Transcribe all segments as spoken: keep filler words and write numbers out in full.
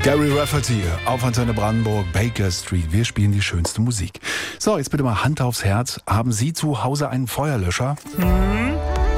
Gary Rafferty auf Antenne Brandenburg, Baker Street. Wir spielen die schönste Musik. So, jetzt bitte mal Hand aufs Herz. Haben Sie zu Hause einen Feuerlöscher? Hm?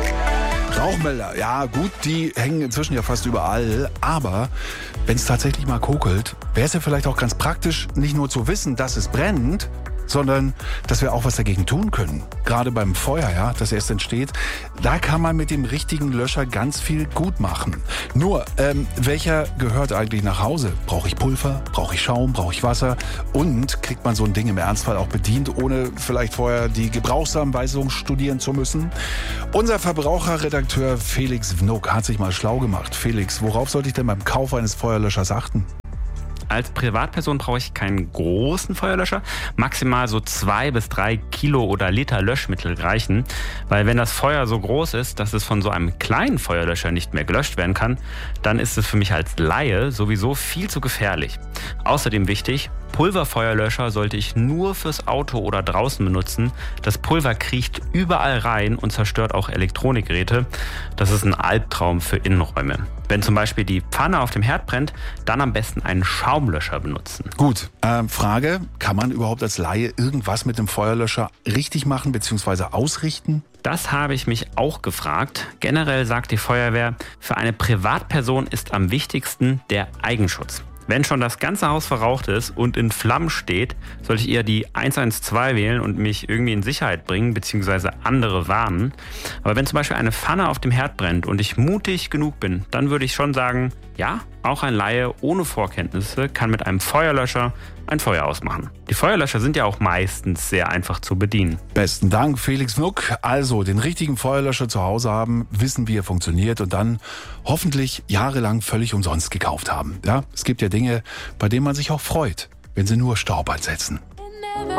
Rauchmelder, ja gut, die hängen inzwischen ja fast überall. Aber wenn es tatsächlich mal kokelt, wäre es ja vielleicht auch ganz praktisch, nicht nur zu wissen, dass es brennt, sondern dass wir auch was dagegen tun können. Gerade beim Feuer, ja, das erst entsteht, da kann man mit dem richtigen Löscher ganz viel gut machen. Nur, ähm, welcher gehört eigentlich nach Hause? Brauche ich Pulver? Brauche ich Schaum? Brauche ich Wasser? Und kriegt man so ein Ding im Ernstfall auch bedient, ohne vielleicht vorher die Gebrauchsanweisung studieren zu müssen? Unser Verbraucherredakteur Felix Wnuck hat sich mal schlau gemacht. Felix, worauf sollte ich denn beim Kauf eines Feuerlöschers achten? Als Privatperson brauche ich keinen großen Feuerlöscher. Maximal so zwei bis drei Kilo oder Liter Löschmittel reichen. Weil wenn das Feuer so groß ist, dass es von so einem kleinen Feuerlöscher nicht mehr gelöscht werden kann, dann ist es für mich als Laie sowieso viel zu gefährlich. Außerdem wichtig, Pulverfeuerlöscher sollte ich nur fürs Auto oder draußen benutzen. Das Pulver kriecht überall rein und zerstört auch Elektronikgeräte. Das ist ein Albtraum für Innenräume. Wenn zum Beispiel die Pfanne auf dem Herd brennt, dann am besten einen Schaumlöscher benutzen. Gut, äh, Frage, kann man überhaupt als Laie irgendwas mit dem Feuerlöscher richtig machen bzw. ausrichten? Das habe ich mich auch gefragt. Generell sagt die Feuerwehr, für eine Privatperson ist am wichtigsten der Eigenschutz. Wenn schon das ganze Haus verraucht ist und in Flammen steht, sollte ich eher die eins eins zwei wählen und mich irgendwie in Sicherheit bringen bzw. andere warnen. Aber wenn zum Beispiel eine Pfanne auf dem Herd brennt und ich mutig genug bin, dann würde ich schon sagen, ja, auch ein Laie ohne Vorkenntnisse kann mit einem Feuerlöscher ein Feuer ausmachen. Die Feuerlöscher sind ja auch meistens sehr einfach zu bedienen. Besten Dank, Felix Wnuck. Also, den richtigen Feuerlöscher zu Hause haben, wissen, wie er funktioniert und dann hoffentlich jahrelang völlig umsonst gekauft haben. Ja, es gibt ja Dinge, bei denen man sich auch freut, wenn sie nur Staub einsetzen.